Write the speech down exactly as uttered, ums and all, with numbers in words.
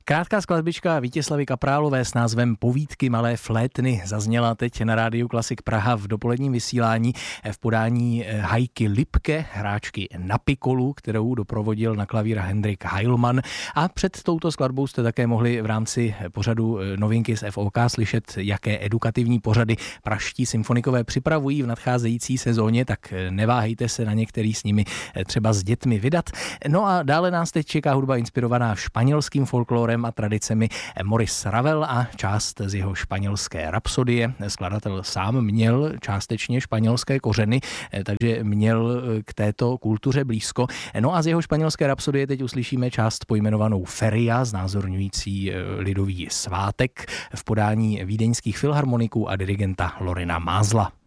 Krátká skladbička Vítězslavy Kaprálové s názvem Povídky malé flétny zazněla teď na rádiu Klasik Praha v dopoledním vysílání v podání Hajky Lipke, hráčky na pikolu, kterou doprovodil na klavír Hendrik Heilmann. A před touto skladbou jste také mohli v rámci pořadu Novinky z F O K slyšet, jaké edukativní pořady pražští symfonikové připravují v nadcházející sezóně, tak neváhejte se na některý s nimi třeba s dětmi vydat. No a dále nás teď čeká hudba inspirovaná španělským folklorem a tradicemi. Maurice Ravel a část z jeho španělské rapsodie. Skladatel sám měl částečně španělské kořeny, takže měl k této kultuře blízko. No a z jeho španělské rapsodie teď uslyšíme část pojmenovanou Feria, znázorňující lidový svátek v podání vídeňských filharmoniků a dirigenta Lorena Mázla.